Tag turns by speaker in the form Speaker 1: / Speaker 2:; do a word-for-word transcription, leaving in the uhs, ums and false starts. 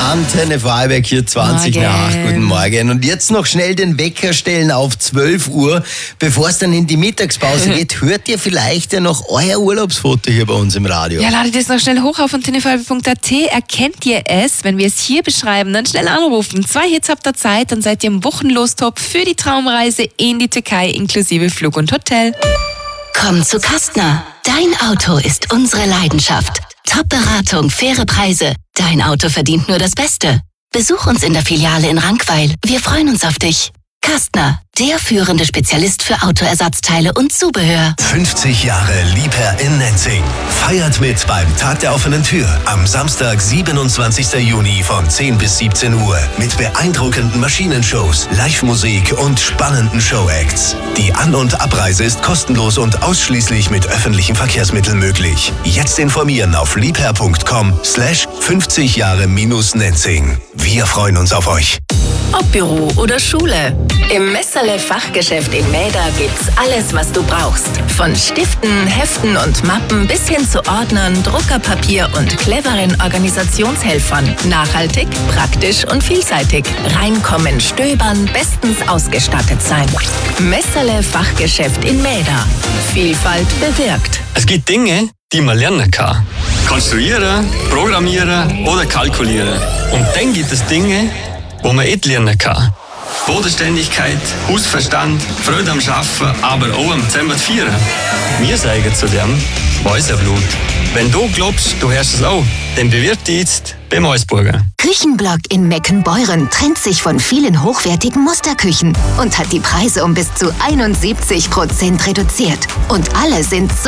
Speaker 1: Antenne Vorarlberg hier zwanzig
Speaker 2: Morgen.
Speaker 1: nach acht. Guten Morgen. Und jetzt noch schnell den Wecker stellen auf zwölf Uhr, bevor es dann in die Mittagspause geht. Hört ihr vielleicht ja noch euer Urlaubsfoto hier bei uns im Radio?
Speaker 2: Ja, ladet es noch schnell hoch auf antenne vorarlberg punkt a t. Erkennt ihr es? Wenn wir es hier beschreiben, dann schnell anrufen. Zwei Hits habt ihr Zeit, dann seid ihr im Wochenlostop für die Traumreise in die Türkei inklusive Flug und Hotel.
Speaker 3: Komm zu Kastner. Dein Auto ist unsere Leidenschaft. Top-Beratung, faire Preise. Dein Auto verdient nur das Beste. Besuch uns in der Filiale in Rankweil. Wir freuen uns auf dich. Kastner, der führende Spezialist für Autoersatzteile und Zubehör.
Speaker 4: fünfzig Jahre Liebherr in Nenzing. Feiert mit beim Tag der offenen Tür am Samstag, siebenundzwanzigsten Juni von zehn bis siebzehn Uhr mit beeindruckenden Maschinenshows, Live-Musik und spannenden Showacts. Die An- und Abreise ist kostenlos und ausschließlich mit öffentlichen Verkehrsmitteln möglich. Jetzt informieren auf liebherr.com slash 50 Jahre minus Nenzing. Wir freuen uns auf euch.
Speaker 3: Ob Büro oder Schule. Im Messerle Fachgeschäft in Mäder gibt's alles, was du brauchst. Von Stiften, Heften und Mappen bis hin zu Ordnern, Druckerpapier und cleveren Organisationshelfern. Nachhaltig, praktisch und vielseitig. Reinkommen, stöbern, bestens ausgestattet sein. Messerle Fachgeschäft in Mäder. Vielfalt bewirkt.
Speaker 5: Es gibt Dinge, die man lernen kann. Konstruieren, programmieren oder kalkulieren. Und dann gibt es Dinge, wo man nicht lernen kann. Bodenständigkeit, Hausverstand, Freude am Arbeiten, aber auch am zusammen feiern. Wir sagen zu dem Mäuserblut. Wenn du glaubst, du hörst es auch, dann bewirb dich jetzt beim Mäusburger.
Speaker 6: Küchenblock in Meckenbeuren trennt sich von vielen hochwertigen Musterküchen und hat die Preise um bis zu einundsiebzig Prozent reduziert. Und alle sind so